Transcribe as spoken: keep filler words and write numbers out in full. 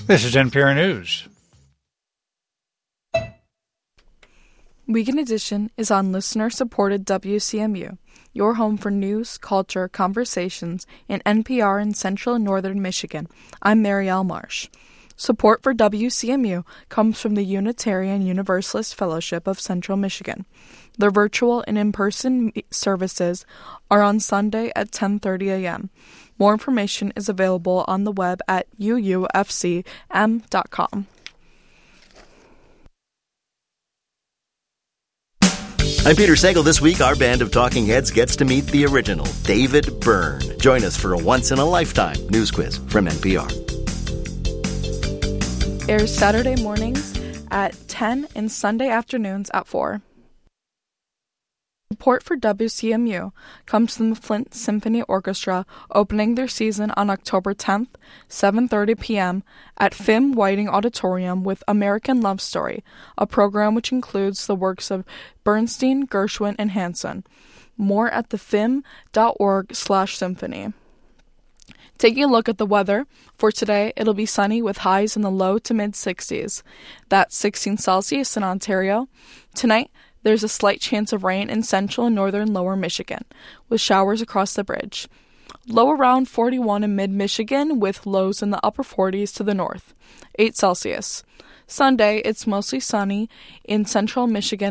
This is N P R News. Weekend Edition is on listener-supported W C M U, your home for news, culture, conversations in N P R in central and northern Michigan. I'm Marielle Marsh. Support for W C M U comes from the Unitarian Universalist Fellowship of Central Michigan. Their virtual and in-person services are on Sunday at ten thirty a.m. More information is available on the web at u u f c m dot com. I'm Peter Sagal. This week, our band of talking heads gets to meet the original, David Byrne. Join us for a once-in-a-lifetime news quiz from N P R. Airs Saturday mornings at ten and Sunday afternoons at four. Support for W C M U comes from the Flint Symphony Orchestra, opening their season on October tenth, seven thirty p.m. at F I M Whiting Auditorium with American Love Story, a program which includes the works of Bernstein, Gershwin, and Hanson. More at thefim.org slash symphony. Taking a look at the weather, for today, it'll be sunny with highs in the low to mid-sixties. That's sixteen Celsius in Ontario. Tonight, there's a slight chance of rain in central and northern lower Michigan, with showers across the bridge. Low around forty-one in mid-Michigan, with lows in the upper forties to the north. eight Celsius. Sunday, it's mostly sunny in central Michigan